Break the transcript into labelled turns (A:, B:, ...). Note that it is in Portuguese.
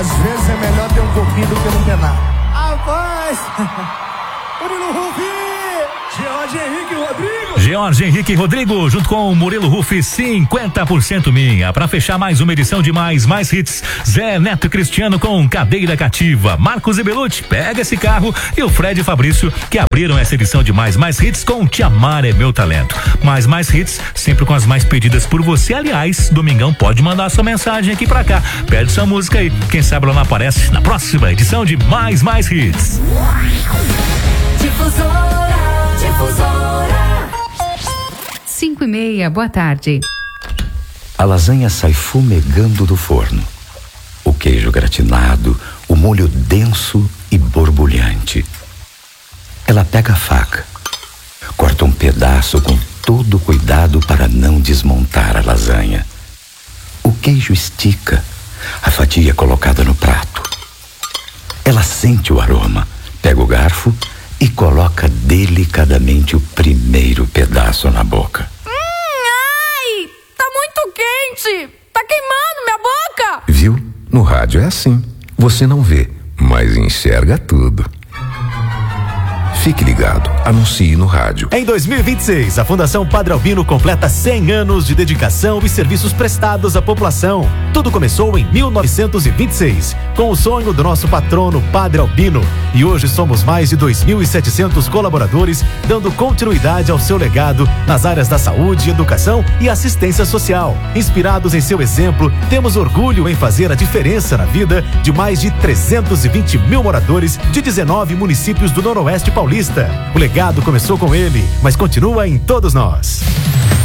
A: Às vezes é melhor ter um pouquinho do que não ter nada.
B: Rapaz! Murilo Rufi!
C: George Henrique Rodrigo, junto com o Murilo Rufi, 50% minha. Pra fechar mais uma edição de Mais Hits, Zé Neto Cristiano com Cadeira Cativa, Marcos e Belucci, Pega Esse Carro, e o Fred e Fabrício, que abriram essa edição de Mais Hits com Te Amar é Meu Talento. Mais Hits, sempre com as mais pedidas por você. Aliás, domingão pode mandar sua mensagem aqui pra cá. Pede sua música aí, quem sabe ela não aparece na próxima edição de Mais Hits.
D: Difusora 5:30, boa tarde.
E: A lasanha sai fumegando do forno. O queijo gratinado, o molho denso e borbulhante. Ela pega a faca, corta um pedaço com todo cuidado para não desmontar a lasanha. O queijo estica, a fatia é colocada no prato. Ela sente o aroma, pega o garfo e coloca delicadamente o primeiro pedaço na boca.
F: Ai! Tá muito quente! Tá queimando minha boca!
G: Viu? No rádio é assim. Você não vê, mas enxerga tudo. Fique ligado, anuncie no rádio.
H: Em 2026, a Fundação Padre Albino completa 100 anos de dedicação e serviços prestados à população. Tudo começou em 1926, com o sonho do nosso patrono Padre Albino. E hoje somos mais de 2.700 colaboradores, dando continuidade ao seu legado nas áreas da saúde, educação e assistência social. Inspirados em seu exemplo, temos orgulho em fazer a diferença na vida de mais de 320 mil moradores de 19 municípios do Noroeste Paulista. O legado começou com ele, mas continua em todos nós.